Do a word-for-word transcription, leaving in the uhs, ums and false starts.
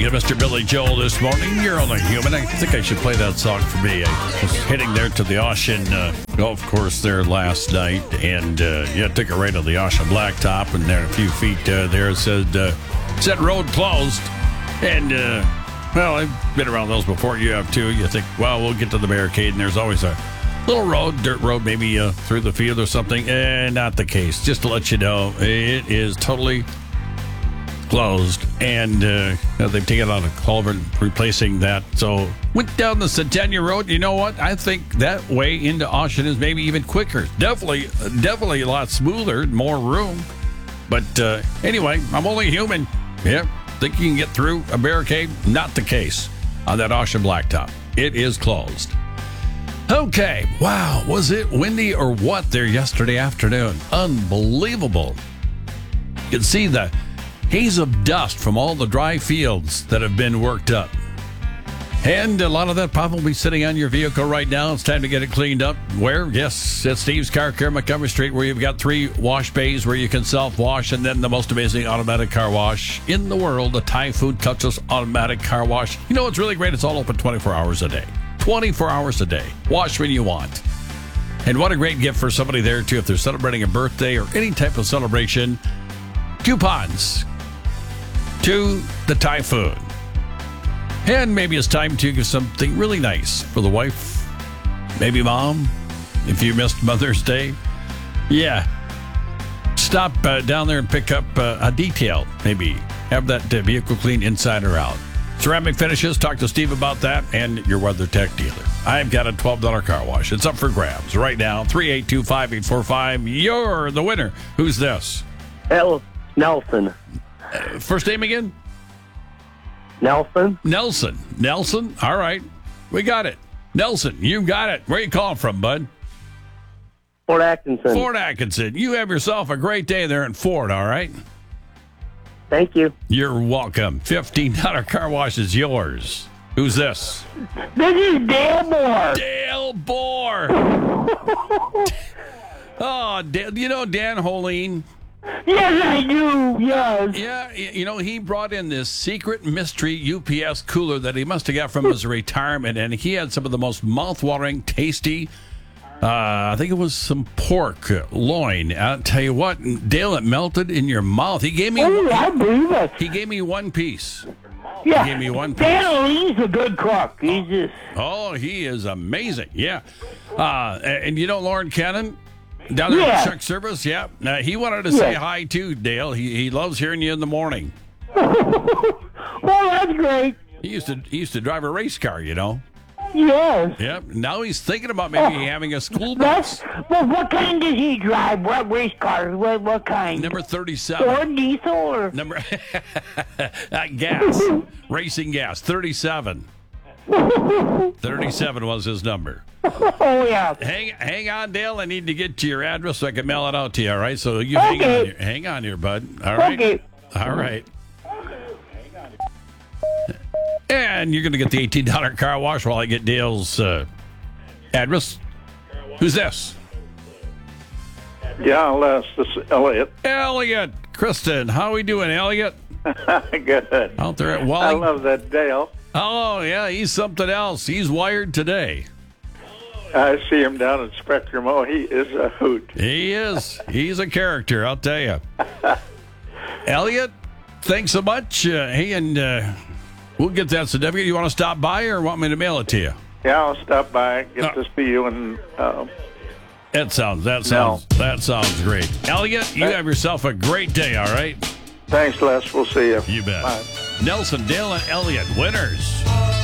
get Mister Billy Joel this morning. You're only human. I think I should play that song for me. I was heading there to the Ocean uh, golf course there last night, and uh, yeah, took a right on the Ocean Blacktop, and there a few feet uh, there it said, uh, said road closed. And, uh, well, I've been around those before. You have too. You think, well, we'll get to the barricade, and there's always a little road, dirt road, maybe uh, through the field or something. Eh, not the case. Just to let you know, it is totally closed, and uh, they've taken out a culvert, replacing that. So went down the Centennial Road. You know what? I think that way into Ocean is maybe even quicker. Definitely, definitely a lot smoother, more room. But uh, anyway, I'm only human. Yeah, think you can get through a barricade? Not the case on that Ocean Blacktop. It is closed. Okay, wow, was it windy or what there yesterday afternoon? Unbelievable. You can see the haze of dust from all the dry fields that have been worked up. And a lot of that probably sitting on your vehicle right now. It's time to get it cleaned up. Where? Yes, at Steve's Car Care, Montgomery Street, where you've got three wash bays where you can self-wash, and then the most amazing automatic car wash in the world, the Thai Food Touchless Automatic Car Wash. You know what's really great? It's all open twenty-four hours a day. twenty-four hours a day. Wash when you want. And what a great gift for somebody there, too, if they're celebrating a birthday or any type of celebration. Coupons to the Thai food. And maybe it's time to give something really nice for the wife, maybe mom, if you missed Mother's Day. Yeah. Stop uh, down there and pick up uh, a detail, maybe. Have that uh, vehicle cleaned inside or out. Ceramic finishes, talk to Steve about that, and your WeatherTech dealer. I've got a twelve dollars car wash. It's up for grabs right now. three eight two, five eight four five. You're the winner. Who's this? El Nelson. Uh, first name again? Nelson. Nelson. Nelson? All right. We got it. Nelson, you got it. Where you calling from, bud? Fort Atkinson. Fort Atkinson. You have yourself a great day there in Fort, all right? Thank you. You're welcome. fifteen dollars car wash is yours. Who's this? This is Dale Moore. Dale Moore. Oh, Dan, you know Dan Holine? Yes, I do. Yes. Yeah, you know, he brought in this secret mystery U P S cooler that he must have got from his retirement, and he had some of the most mouth-watering, tasty, uh, I think it was some pork loin. I'll tell you what, Dale, it melted in your mouth. He gave me Oh, I believe it. he gave me one piece. Yeah. He gave me one piece. Dan O'Leary's a good cook. He's just... Oh, he is amazing. Yeah. Uh, and you know Lauren Cannon? Down there Yeah. at Chuck Service, yeah. Uh, he wanted to say Yeah. hi too, Dale. He he loves hearing you in the morning. Well, that's great. He used to he used to drive a race car, you know. Yes. Yep. Now he's thinking about maybe Oh, having a school bus. That's... Well, what kind does he drive? What race car? What, what kind? Number thirty-seven. Ford diesel or... Number uh, gas, racing gas, thirty-seven. thirty-seven was his number. Oh, yeah. Hang hang on, Dale. I need to get to your address so I can mail it out to you. All right. So you hang Okay. on here. Hang on here, bud. All right. Okay. All right. And you're going to get the eighteen dollars car wash while I get Dale's uh, address. Who's this? Yeah, Les, this is Elliot. Elliot. Kristen, how we doing, Elliot? Good. Out there at I Wally. love that Dale. Oh, yeah, he's something else. He's wired today. I see him down at Spectrum. Oh, he is a hoot. He is. He's a character, I'll tell you. Elliot, thanks so much. Uh, hey, and uh, we'll get that certificate. You want to stop by or want me to mail it to you? Yeah, I'll stop by, get Oh. to see you, and uh, That sounds, that sounds, that sounds great. Elliot, you have yourself a great day, all right? thanks, Les. We'll see you. You bet. Bye. Nelson, Dale, and Elliot, winners.